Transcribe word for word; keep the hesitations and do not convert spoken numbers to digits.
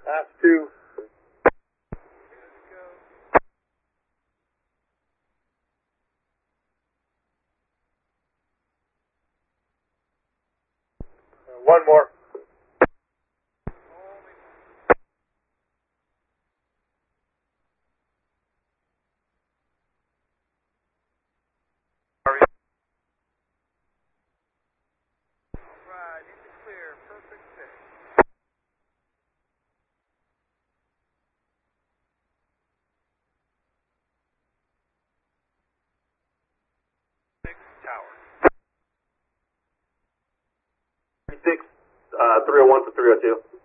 Pass two. Uh, one more. Right, it's clear, perfect fit. Six tower. Six, uh, three oh one to three oh two.